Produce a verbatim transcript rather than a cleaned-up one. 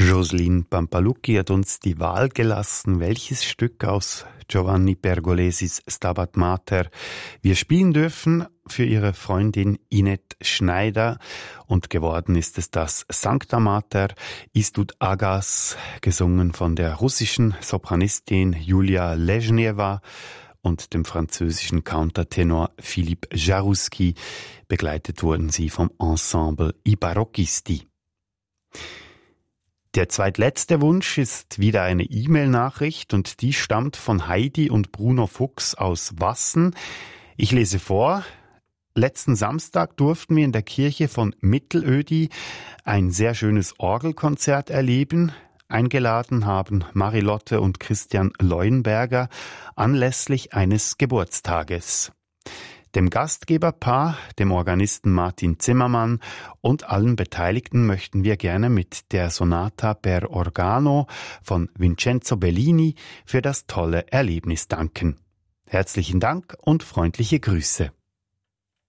Jocelyn Pampalucchi hat uns die Wahl gelassen, welches Stück aus Giovanni Pergolesis Stabat Mater wir spielen dürfen für ihre Freundin Inet Schneider. Und geworden ist es das Sancta Mater Istud Agas, gesungen von der russischen Sopranistin Julia Lezhneva und dem französischen Countertenor Philippe Jarouski. Begleitet wurden sie vom Ensemble I Barocchisti. Der zweitletzte Wunsch ist wieder eine E-Mail-Nachricht und die stammt von Heidi und Bruno Fuchs aus Wassen. Ich lese vor. Letzten Samstag durften wir in der Kirche von Mittelödi ein sehr schönes Orgelkonzert erleben. Eingeladen haben Marilotte und Christian Leuenberger anlässlich eines Geburtstages. Dem Gastgeberpaar, dem Organisten Martin Zimmermann und allen Beteiligten möchten wir gerne mit der Sonata per Organo von Vincenzo Bellini für das tolle Erlebnis danken. Herzlichen Dank und freundliche Grüße.